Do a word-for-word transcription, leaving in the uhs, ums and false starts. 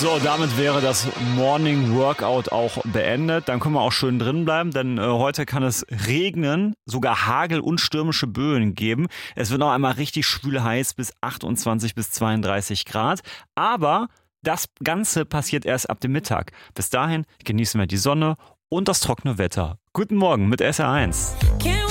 So, damit wäre das Morning Workout auch beendet. Dann können wir auch schön drin bleiben, denn äh, heute kann es regnen, sogar Hagel und stürmische Böen geben. Es wird noch einmal richtig schwül heiß bis achtundzwanzig bis zweiunddreißig Grad. Aber das Ganze passiert erst ab dem Mittag. Bis dahin genießen wir die Sonne und das trockene Wetter. Guten Morgen mit S R eins.